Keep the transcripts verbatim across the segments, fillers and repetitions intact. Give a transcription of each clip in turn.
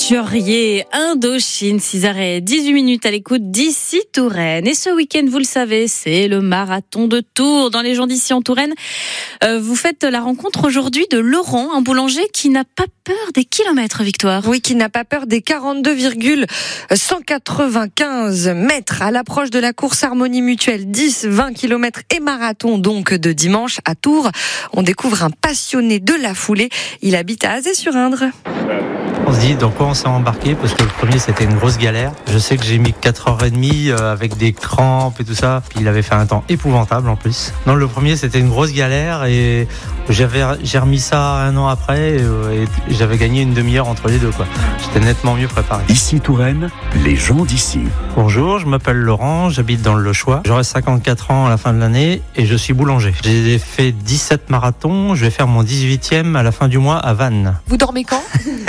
Jurier, Indochine, six heures dix-huit minutes à l'écoute d'ici Touraine. Et ce week-end, vous le savez, c'est le marathon de Tours. Dans les gens d'ici en Touraine, euh, vous faites la rencontre aujourd'hui de Laurent, un boulanger qui n'a pas peur des kilomètres, Victoire. Oui, qui n'a pas peur des quarante-deux virgule cent quatre-vingt-quinze mètres à l'approche de la course Harmonie Mutuelle. dix, vingt kilomètres et marathon donc de dimanche à Tours. On découvre un passionné de la foulée. Il habite à Azay-sur-Indre. On se dit dans quoi on s'est embarqué, parce que le premier c'était une grosse galère. Je sais que j'ai mis quatre heures trente avec des crampes et tout ça, puis il avait fait un temps épouvantable en plus. Non, le premier c'était une grosse galère et j'avais, j'ai remis ça un an après et j'avais gagné une demi-heure entre les deux, quoi. J'étais nettement mieux préparé. Ici Touraine, les gens d'ici. Bonjour, je m'appelle Laurent, j'habite dans le Lochois. J'aurai cinquante-quatre ans à la fin de l'année et je suis boulanger. J'ai fait dix-sept marathons, je vais faire mon dix-huitième à la fin du mois à Vannes. Vous dormez quand ?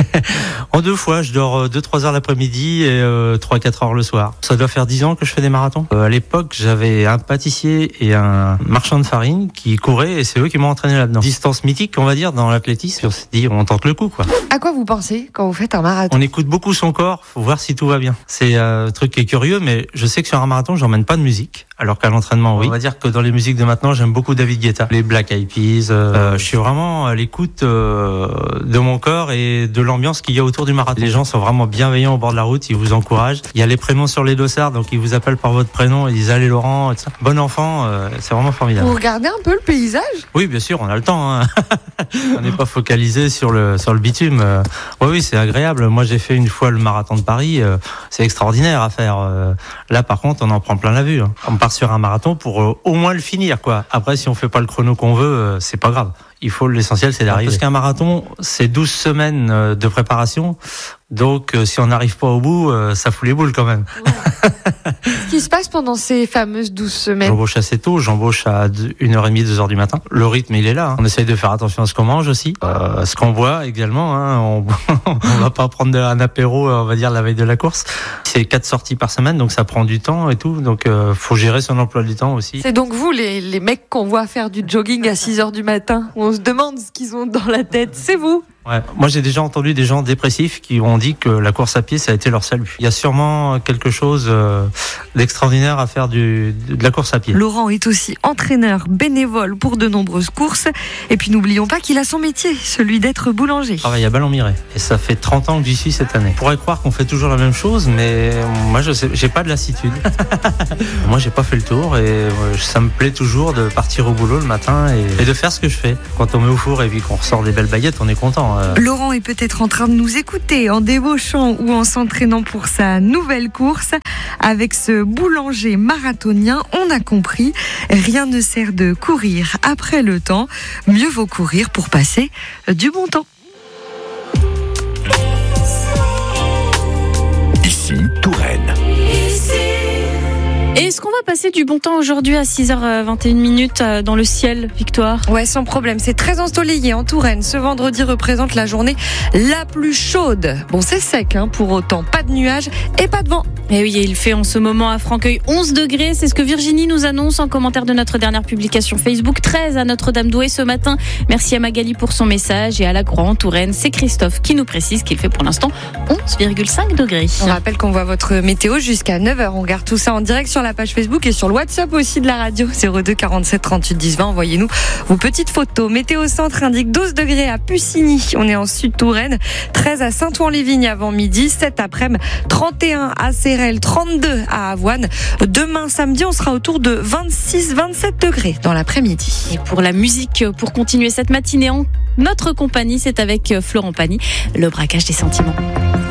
En deux fois, je dors deux trois heures l'après-midi et euh, trois quatre heures le soir. Ça doit faire dix ans que je fais des marathons. Euh, à l'époque, j'avais un pâtissier et un marchand de farine qui couraient et c'est eux qui m'ont entraîné là-dedans. Distance mythique, on va dire, dans l'athlétisme. On s'est dit, on tente le coup, quoi. À quoi vous pensez quand vous faites un marathon ? On écoute beaucoup son corps, faut voir si tout va bien. C'est un truc qui est curieux, mais je sais que sur un marathon, j'emmène pas de musique, alors qu'à l'entraînement, oui. On va dire que dans les musiques de maintenant, j'aime beaucoup David Guetta, les Black Eyed Peas. Euh, je suis vraiment à l'écoute euh, de mon corps et de l'ambiance qu'il y a autour du marathon. Les gens sont vraiment bienveillants au bord de la route, ils vous encouragent. Il y a les prénoms sur les dossards, donc ils vous appellent par votre prénom, ils disent allez Laurent, et tout ça. Bon enfant, euh, c'est vraiment formidable. Vous regardez un peu le paysage ? Oui, bien sûr, on a le temps. Hein. On n'est pas focalisé sur le sur le bitume. Euh, oui, oui, c'est agréable. Moi, j'ai fait une fois le marathon de Paris. Euh, c'est extraordinaire à faire. Euh, là, par contre, on en prend plein la vue. Hein. On part sur un marathon pour euh, au moins le finir, quoi. Après, si on fait pas le chrono qu'on veut, euh, c'est pas grave. Il faut, l'essentiel, c'est d'arriver. Parce qu'un marathon, c'est douze semaines euh, de préparation. Donc, euh, si on n'arrive pas au bout, euh, ça fout les boules quand même. Ouais. Qu'est-ce qui se passe pendant ces fameuses douze semaines ? J'embauche assez tôt, j'embauche à une heure trente, deux heures du matin. Le rythme, il est là. Hein. On essaye de faire attention à ce qu'on mange aussi, euh, ce qu'on boit également. Hein. On, on va pas prendre un apéro, on va dire, la veille de la course. C'est quatre sorties par semaine, donc ça prend du temps et tout. Donc, euh, faut gérer son emploi du temps aussi. C'est donc vous, les, les mecs qu'on voit faire du jogging à six heures du matin. On se demande ce qu'ils ont dans la tête. C'est vous ? Ouais. Moi, j'ai déjà entendu des gens dépressifs qui ont dit que la course à pied, ça a été leur salut. Il y a sûrement quelque chose euh, d'extraordinaire à faire du, de la course à pied. Laurent est aussi entraîneur bénévole pour de nombreuses courses. Et puis, n'oublions pas qu'il a son métier, celui d'être boulanger. Je travaille à Ballon-Miré et ça fait trente ans que j'y suis cette année. On pourrait croire qu'on fait toujours la même chose, mais moi, je sais, j'ai pas de lassitude. Moi, j'ai pas fait le tour et ça me plaît toujours de partir au boulot le matin et, et de faire ce que je fais. Quand on met au four et puis qu'on ressort des belles baguettes, on est content. Laurent est peut-être en train de nous écouter en débauchant ou en s'entraînant pour sa nouvelle course. Avec ce boulanger marathonien, on a compris, rien ne sert de courir après le temps. Mieux vaut courir pour passer du bon temps. Ici, Touraine. Et est-ce qu'on va passer du bon temps aujourd'hui à six heures vingt et une minutes dans le ciel, Victoire ? Ouais, sans problème. C'est très ensoleillé en Touraine. Ce vendredi représente la journée la plus chaude. Bon, c'est sec, hein, pour autant. Pas de nuages et pas de vent. Et oui, il fait en ce moment à Franqueuil onze degrés. C'est ce que Virginie nous annonce en commentaire de notre dernière publication Facebook. treize à Notre-Dame-d'Ouai ce matin. Merci à Magali pour son message. Et à la Croix en Touraine, c'est Christophe qui nous précise qu'il fait pour l'instant onze virgule cinq degrés. On rappelle qu'on voit votre météo jusqu'à neuf heures. On garde tout ça en direct sur la page Facebook et sur le WhatsApp aussi de la radio. zéro deux quarante-sept trente-huit dix vingt. Envoyez-nous vos petites photos. Météo Centre indique douze degrés à Pucigny. On est en Sud-Touraine. treize à Saint-Ouen-les-Vignes avant midi. sept après-midi. trente et un à Cérel. trente-deux à Avoine. Demain, samedi, on sera autour de vingt-six vingt-sept degrés dans l'après-midi. Et pour la musique, pour continuer cette matinée en notre compagnie, c'est avec Florent Pagny, le braquage des sentiments.